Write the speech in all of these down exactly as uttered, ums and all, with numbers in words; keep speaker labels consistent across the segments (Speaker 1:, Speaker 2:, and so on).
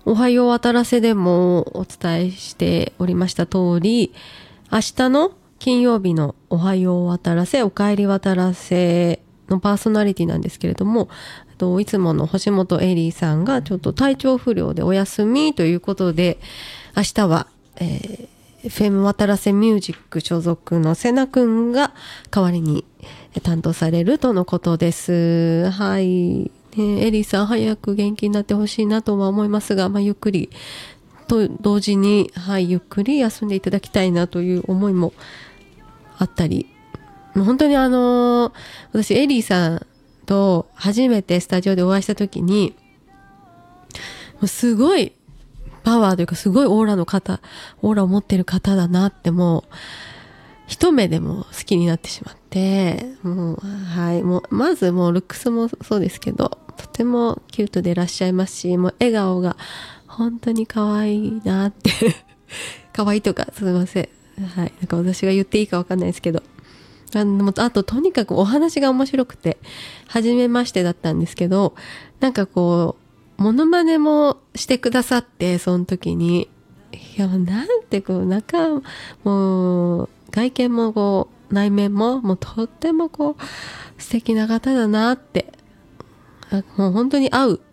Speaker 1: おはよう渡らせでもお伝えしておりました通り、明日の金曜日のおはよう渡らせ、おかえり渡らせのパーソナリティなんですけれども、いつもの星本エリーさんがちょっと体調不良でお休みということで、明日は、えー、エフエム 渡らせミュージック所属のせなくんが代わりに担当されるとのことです。はい。ね、エリーさん早く元気になってほしいなとは思いますが、まあ、ゆっくりと同時に、はい、ゆっくり休んでいただきたいなという思いもあったり、もう本当にあのー、私エリーさんと初めてスタジオでお会いした時に、もうすごいパワーというかすごいオーラの方、オーラを持ってる方だなってもう一目でも好きになってしまって、もうはいもうまずもうルックスもそうですけど、とてもキュートでいらっしゃいますし、もう笑顔が本当に可愛いなって可愛いとかすみません、はい、なんか私が言っていいかわかんないですけど、あのあととにかくお話が面白くて初めましてだったんですけど、なんかこうモノマネもしてくださって、その時にいやなんてこう中もう外見もこう内面ももうとってもこう素敵な方だなって、もう本当に会う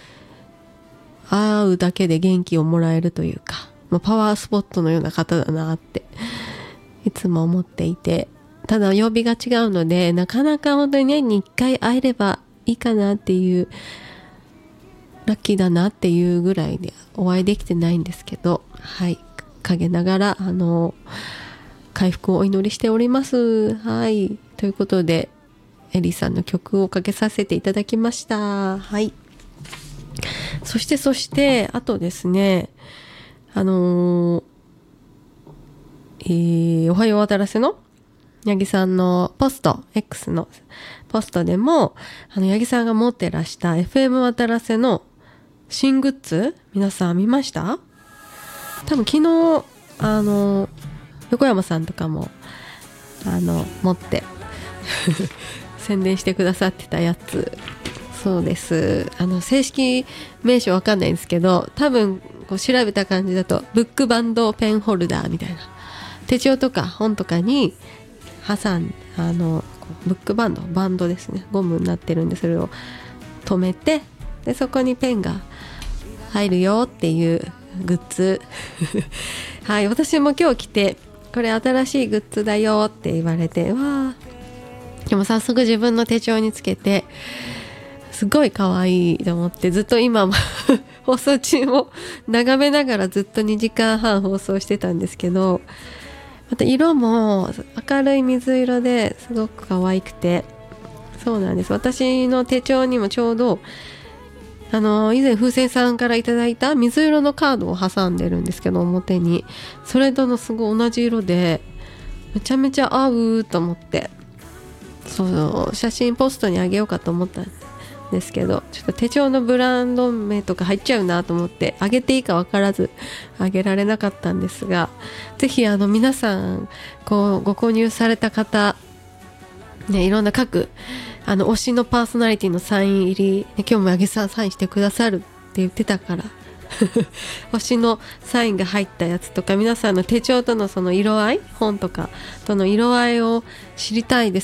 Speaker 1: 会うだけで元気をもらえるというか、もうパワースポットのような方だなっていつも思っていて、ただ曜日が違うのでなかなか本当に年にいっかい会えればいいかなっていう、ラッキーだなっていうぐらいでお会いできてないんですけど、はい、陰ながらあの回復をお祈りしております。はい、ということでエリーさんの曲をかけさせていただきました。はい。そしてそしてあとですね、あのーえー、おはよう渡らせの八木さんのポスト X のポストでも、あの八木さんが持ってらした エフエム 渡らせの新グッズ、皆さん見ました？多分昨日あの横山さんとかもあの持って宣伝してくださってたやつ、そうです。あの正式名称わかんないんですけど、多分こう調べた感じだとブックバンドペンホルダーみたいな、手帳とか本とかに挟んあのブックバンドバンドですね、ゴムになってるんで、それを留めて、でそこにペンが入るよっていうグッズはい、私も今日来てこれ新しいグッズだよって言われて、わー、でも早速自分の手帳につけてすごい可愛いと思って、ずっと今も放送中も眺めながらずっとにじかんはん放送してたんですけど、また色も明るい水色ですごく可愛くて、そうなんです。私の手帳にもちょうどあの以前風船さんからいただいた水色のカードを挟んでるんですけど、表にそれとのすごい同じ色でめちゃめちゃ合うと思って、そう写真ポストにあげようかと思ったんですけど、ちょっと手帳のブランド名とか入っちゃうなと思ってあげていいか分からずあげられなかったんですが、ぜひあの皆さんこうご購入された方、ね、いろんな各あの推しのパーソナリティのサイン入り、ね、今日も八木さんサインしてくださるって言ってたから推しのサインが入ったやつとか、皆さんの手帳とのその色合い、本とかとの色合いを知りたいです。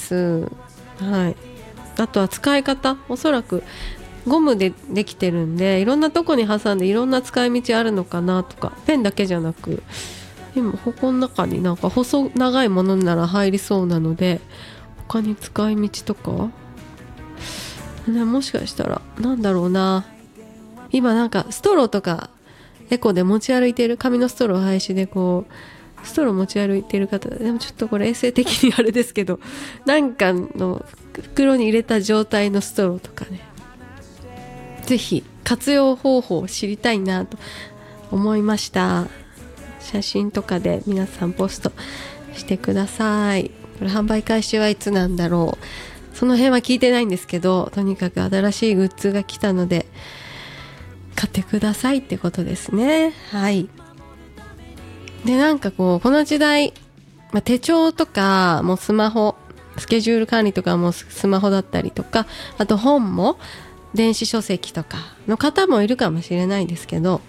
Speaker 1: はい。あとは使い方、おそらくゴムでできてるんでいろんなとこに挟んでいろんな使い道あるのかなとか、ペンだけじゃなく今ここの中になんか細長いものなら入りそうなので、他に使い道とか、ね、もしかしたらなんだろうな、今なんかストローとかエコで持ち歩いている、紙のストロー廃止でこうストロー持ち歩いている方、でもちょっとこれ衛生的にあれですけど、なんかの袋に入れた状態のストローとかね、ぜひ活用方法を知りたいなと思いました。写真とかで皆さんポストしてください。これ販売開始はいつなんだろう、その辺は聞いてないんですけど、とにかく新しいグッズが来たので買ってくださいってことですね。はい。でなんかこうこの時代、まあ、手帳とかもスマホ、スケジュール管理とかもスマホだったりとか、あと本も電子書籍とかの方もいるかもしれないですけど、